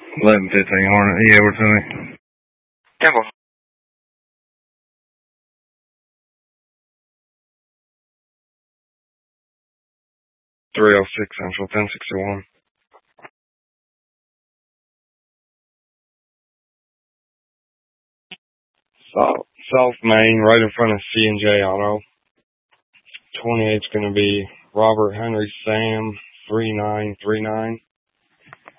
1115 Hornet. Yeah, over to me. Temple. 306 Central, 1061. South Main, right in front of C&J Auto. 28's going to be Robert Henry Sam 3939.